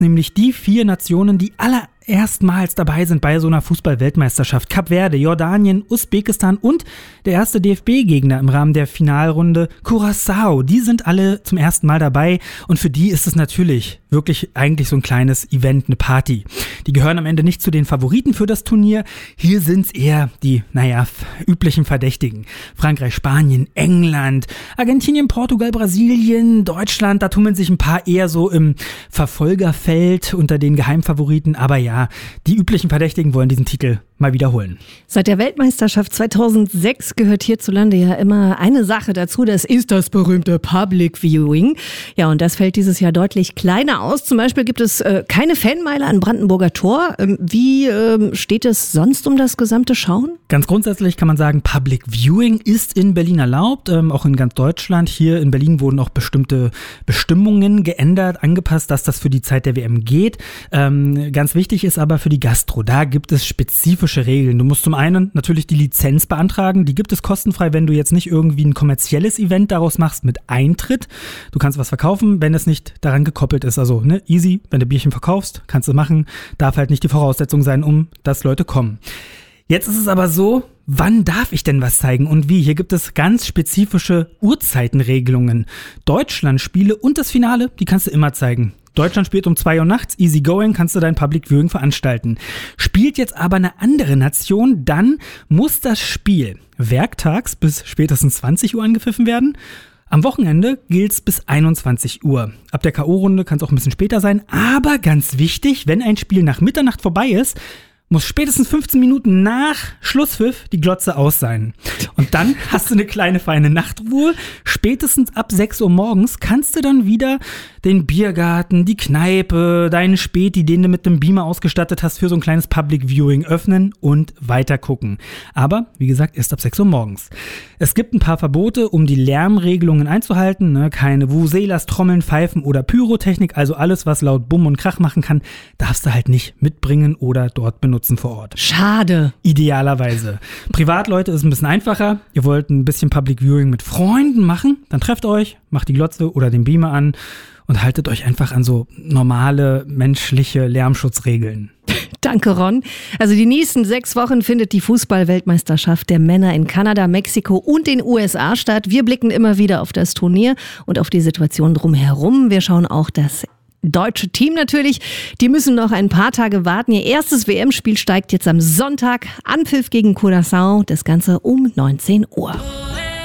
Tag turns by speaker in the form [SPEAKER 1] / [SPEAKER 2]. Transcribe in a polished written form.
[SPEAKER 1] nämlich die 4 Nationen, die erstmals dabei sind bei so einer Fußball-Weltmeisterschaft. Kap Verde, Jordanien, Usbekistan und der erste DFB-Gegner im Rahmen der Finalrunde, Curaçao. Die sind alle zum ersten Mal dabei und für die ist es natürlich wirklich eigentlich so ein kleines Event, eine Party. Die gehören am Ende nicht zu den Favoriten für das Turnier. Hier sind es eher die, üblichen Verdächtigen. Frankreich, Spanien, England, Argentinien, Portugal, Brasilien, Deutschland. Da tummeln sich ein paar eher so im Verfolgerfeld unter den Geheimfavoriten. Aber ja, die üblichen Verdächtigen wollen diesen Titel mal wiederholen.
[SPEAKER 2] Seit der Weltmeisterschaft 2006 gehört hierzulande ja immer eine Sache dazu, das ist das berühmte Public Viewing. Ja, und das fällt dieses Jahr deutlich kleiner aus. Zum Beispiel gibt es keine Fanmeile an Brandenburger Tor. Wie steht es sonst um das gesamte Schauen?
[SPEAKER 1] Ganz grundsätzlich kann man sagen, Public Viewing ist in Berlin erlaubt, auch in ganz Deutschland. Hier in Berlin wurden auch bestimmte Bestimmungen geändert, angepasst, dass das für die Zeit der WM geht. Ganz wichtig ist aber für die Gastro, da gibt es spezifische Regeln. Du musst zum einen natürlich die Lizenz beantragen, die gibt es kostenfrei, wenn du jetzt nicht irgendwie ein kommerzielles Event daraus machst mit Eintritt. Du kannst was verkaufen, wenn es nicht daran gekoppelt ist. Also easy, wenn du Bierchen verkaufst, kannst du machen, darf halt nicht die Voraussetzung sein, dass Leute kommen. Jetzt ist es aber so, wann darf ich denn was zeigen und wie? Hier gibt es ganz spezifische Uhrzeitenregelungen. Deutschlandspiele und das Finale, die kannst du immer zeigen. Deutschland spielt um 2 Uhr nachts, easy going, kannst du dein Public Viewing veranstalten. Spielt jetzt aber eine andere Nation, dann muss das Spiel werktags bis spätestens 20 Uhr angepfiffen werden. Am Wochenende gilt's bis 21 Uhr. Ab der K.O.-Runde kann es auch ein bisschen später sein. Aber ganz wichtig, wenn ein Spiel nach Mitternacht vorbei ist, muss spätestens 15 Minuten nach Schlusspfiff die Glotze aus sein. Und dann hast du eine kleine feine Nachtruhe. Spätestens ab 6 Uhr morgens kannst du dann wieder den Biergarten, die Kneipe, deinen Späti, den du mit einem Beamer ausgestattet hast, für so ein kleines Public Viewing öffnen und weiter gucken. Aber, wie gesagt, erst ab 6 Uhr morgens. Es gibt ein paar Verbote, um die Lärmregelungen einzuhalten. Keine Vuvuzelas, Trommeln, Pfeifen oder Pyrotechnik. Also alles, was laut Bumm und Krach machen kann, darfst du halt nicht mitbringen oder dort benutzen vor Ort.
[SPEAKER 2] Schade.
[SPEAKER 1] Idealerweise. Privatleute ist ein bisschen einfacher. Ihr wollt ein bisschen Public Viewing mit Freunden machen, dann trefft euch, macht die Glotze oder den Beamer an und haltet euch einfach an so normale menschliche Lärmschutzregeln.
[SPEAKER 2] Danke, Ron. Also die nächsten 6 Wochen findet die Fußball-Weltmeisterschaft der Männer in Kanada, Mexiko und den USA statt. Wir blicken immer wieder auf das Turnier und auf die Situation drumherum. Wir schauen auch das deutsche Team natürlich. Die müssen noch ein paar Tage warten. Ihr erstes WM-Spiel steigt jetzt am Sonntag. Anpfiff gegen Curaçao. Das Ganze um 19 Uhr.